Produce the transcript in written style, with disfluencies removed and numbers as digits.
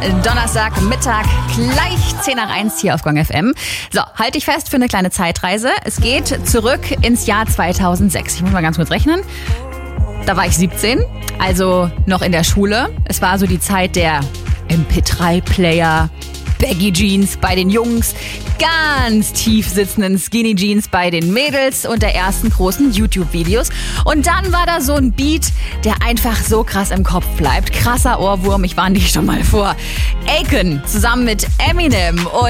Donnerstag, Mittag, gleich 10 nach 1 hier auf Gong FM. So, halte dich fest für eine kleine Zeitreise. Es geht zurück ins Jahr 2006. Ich muss mal ganz kurz rechnen. Da war ich 17, also noch in der Schule. Es war so die Zeit der MP3-Player, Baggy Jeans bei den Jungs, ganz tief sitzenden Skinny Jeans bei den Mädels und der ersten großen YouTube-Videos. Und dann war da so ein Beat, der einfach so krass im Kopf bleibt. Krasser Ohrwurm, ich warne dich schon mal vor. Akon zusammen mit Eminem und